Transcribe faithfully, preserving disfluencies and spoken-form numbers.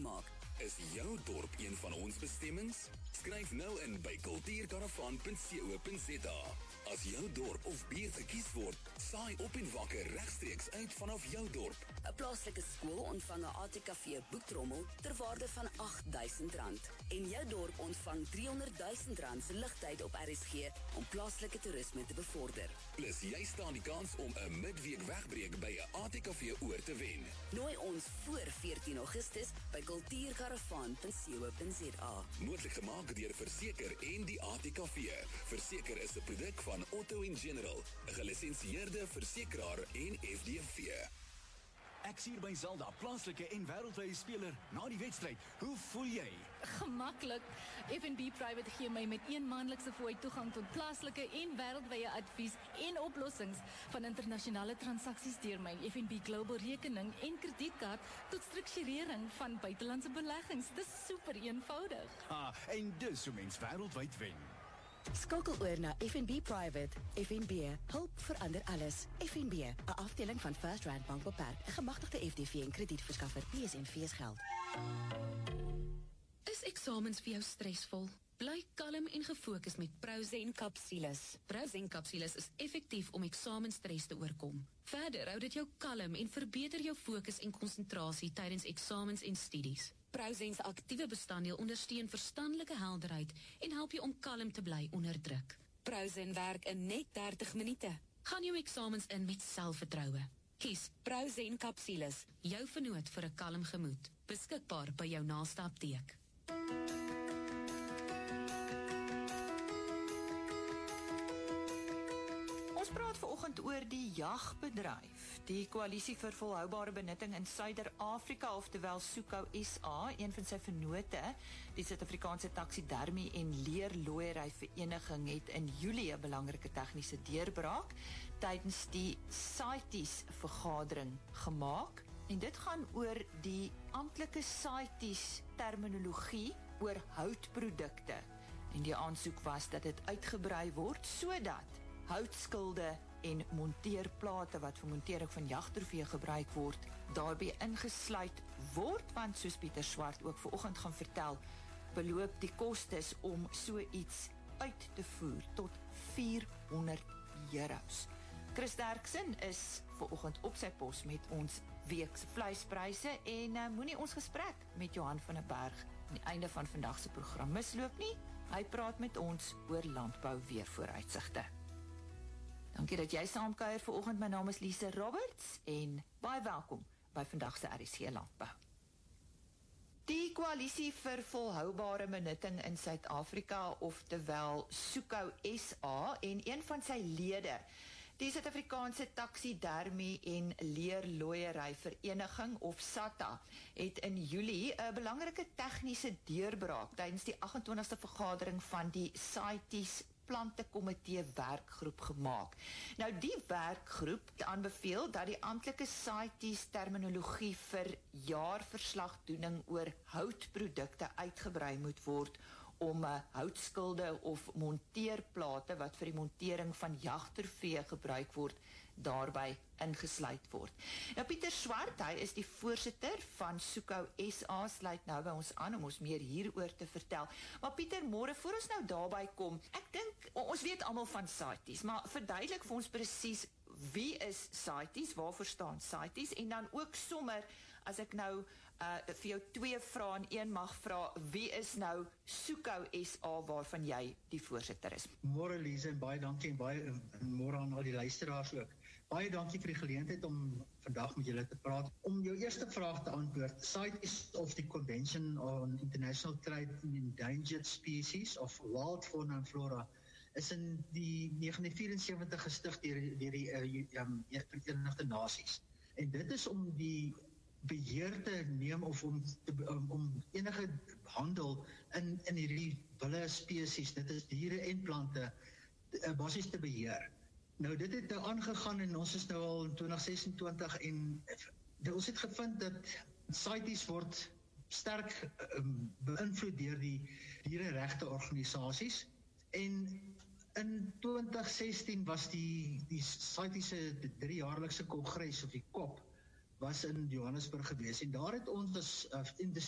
maak. Is jou dorp een van ons bestemmings? Skryf nou in by kultuurkaravaan punt co punt za. As jou dorp of buurt gekies word, saai op en wakker regstreeks uit vanaf jou dorp. 'n Plaaslike skool ontvang 'n A T K V boektrommel ter waarde van agt duisend rand. En jou dorp ontvang driehonderd duisend rand se ligtyd op R S G om plaaslike toerisme te bevorder. Plus jy staan die kans om 'n midweek wegbreek by 'n A T K V oor te wen. Nooi ons voor veertien Augustus by kultuurkaravaan punt co punt za. Moontlik gemaak deur Verseker en die A T K V. Verseker is 'n produk van Otto en General, 'n gelisensieerde versekeraar en F D V. Ek sien by Zelda, plaaslike en wêreldwye speler na die wedstryd. Hoe voel jy? Gemaklik. F en B Private gee my met een maandelikse fooi toegang tot plaaslike en wêreldwye advies en oplossings van internasionale transaksies deur my F en B Global rekening en kredietkaart tot strukturering van buitelandse beleggings. Dis super eenvoudig. Ha, en dis hoe mens wêreldwyd wen. Skakel oor na F en B Private. F en B, hulp verander alles. F en B, 'n afdeling van First Rand Bank Beperk, 'n gemagtigde F D V en kredietverskaffer. P S en V S geld. Is eksamens vir jou stresvol? Bly kalm en gefokus met Prozen Capsules. Prozen Capsules is effektief om eksamenstres te oorkom. Verder hou dit jou kalm en verbeter jou fokus en konsentrasie tydens eksamens en studies. Prozen's aktiewe bestanddeel ondersteun verstandelike helderheid en help jou om kalm te bly onder druk. Prozen werk in net dertig minute. Gaan jou eksamens in met selfvertroue. Kies Prozen Capsules, jou vernoot vir 'n kalm gemoed. Beskikbaar by jou naaste apteek. Ons praat vanoggend oor die jagbedryf. Die Koalisie vir Volhoubare Benutting in Suider-Afrika, oftewel SUKO S A, een van sy vennote, die Suid-Afrikaanse Taksidermie en Leerlooiery Vereniging, het in Julie 'n belangrike tegniese deurbraak tydens die CITES vergadering gemaak. En dit gaan oor die amptelike CITES terminologie oor houtprodukte. En die aansoek was dat dit uitgebrei word sodat houtskilde en monteerplate wat vir montering van jagtrofee gebruik word, daarbey ingesluit word, want soos Pieter Swart ook vanoggend gaan vertel, beloop die kostes om so iets uit te voer tot vierhonderd euros. Chris Derksen is vanoggend op sy pos met ons weekse vleispryse en uh, moenie ons gesprek met Johan van der Berg aan die einde van vandag se program misloop nie. Hy praat met ons oor landbou weervooruitsigte. Dankie dat jy saamkuier vanoggend. My naam is Lise Roberts en baie welkom by vandag se R S G Landbou. Die Koalisie vir Volhoubare Benutting in Suid-Afrika, oftewel SUKO S A, en een van sy lede, die Suid-Afrikaanse Taksidermie en Leerlooiery Vereniging, of SATA, het in Julie 'n belangrike tegniese deurbraak tydens die agt en twintigste vergadering van die CITES plantekomitee werkgroep gemaak. Nou die werkgroep het aanbeveel dat die amptelike CITES terminologie vir jaarverslagdoening oor houtprodukte uitgebrei moet word om uh, houtskilde of monteerplate wat vir die montering van jagtrofee gebruik word, daarby ingesluit word. Nou Pieter Swart, hy is die voorsitter van SUKO S A, sluit nou by ons aan om ons meer hieroor te vertel. Maar Pieter, môre, voor ons nou daarby kom, ek dink, ons weet almal van CITES, maar verduidelik vir ons presies, wie is CITES, waarvoor staan CITES, en dan ook sommer, as ek nou uh, vir jou twee vrae en een mag vra, wie is nou SUKO S A waarvan jy die voorsitter is? Môre Lise, en baie dankie en baie en môre aan al die luisteraars ook. Baie dankie vir die geleentheid om vandag met julle te praat. Om jou eerste vraag te antwoord, CITES of the Convention on International Trade in Endangered Species of Wild Fauna and Flora is in die negentien vierensewentig gestig deur die, die uh, um, Verenigde Nasies. En dit is om die beheer te neem of om, te, um, om enige handel in, in hierdie wille spesies, dit is diere en plante, uh, basies te beheer. Nou dit het nou aangegaan en ons is nou al in twintig sesentwintig en uh, ons het gevind dat CITES word sterk um, beïnvloed deur die diereregte organisasies en in twintig sestien was die, die CITES se driejaarlikse kongres of die COP was in Johannesburg gewees en daar het ons as uh,